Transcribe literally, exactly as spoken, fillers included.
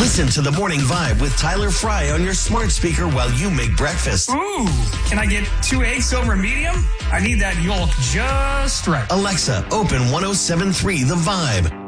Listen to the Morning Vibe with Tyler Fry on your smart speaker while you make breakfast. Ooh, can I get two eggs over medium? I need that yolk just right. Alexa, open ten seventy-three The Vibe.